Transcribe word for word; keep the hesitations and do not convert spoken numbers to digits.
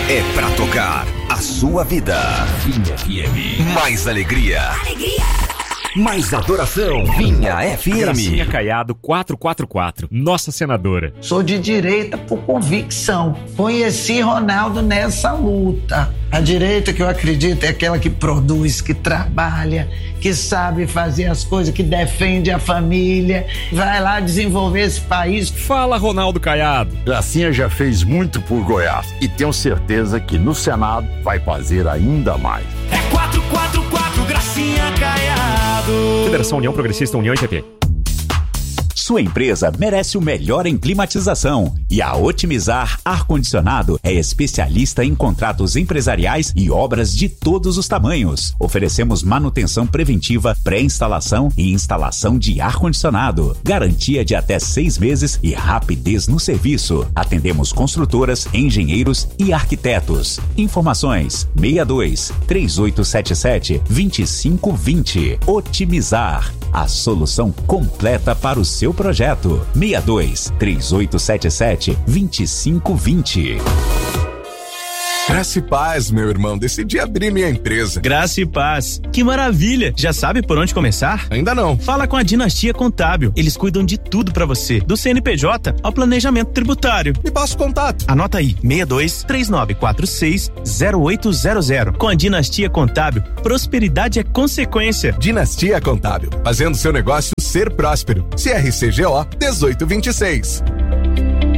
é pra tocar a sua vida. Vinha F M. Mais alegria. Alegria. Mais adoração. Vinha F M. Gracinha Caiado quatrocentos e quarenta e quatro. Nossa senadora. Sou de direita por convicção. Conheci Ronaldo nessa luta. A direita que eu acredito é aquela que produz, que trabalha, que sabe fazer as coisas, que defende a família, vai lá desenvolver esse país. Fala, Ronaldo Caiado. Gracinha já fez muito por Goiás e tenho certeza que no Senado vai fazer ainda mais. É quatrocentos e quarenta e quatro, Gracinha Caiado. Federação União Progressista União I P P. Sua empresa merece o melhor em climatização e a Otimizar Ar-Condicionado é especialista em contratos empresariais e obras de todos os tamanhos. Oferecemos manutenção preventiva, pré-instalação e instalação de ar-condicionado. Garantia de até seis meses e rapidez no serviço. Atendemos construtoras, engenheiros e arquitetos. Informações seis dois, três oito sete sete, dois cinco dois zero. Otimizar, a solução completa para o seu projeto. seis dois, três oito sete sete, dois cinco dois zero. Graça e paz, meu irmão. Decidi abrir minha empresa. Graça e paz. Que maravilha. Já sabe por onde começar? Ainda não. Fala com a Dinastia Contábil. Eles cuidam de tudo pra você, do C N P J ao planejamento tributário. Me passa o contato. Anota aí, seis dois, três nove quatro seis, zero oito zero zero. Com a Dinastia Contábil, prosperidade é consequência. Dinastia Contábil, fazendo seu negócio ser próspero. C R C G O dezoito vinte e seis.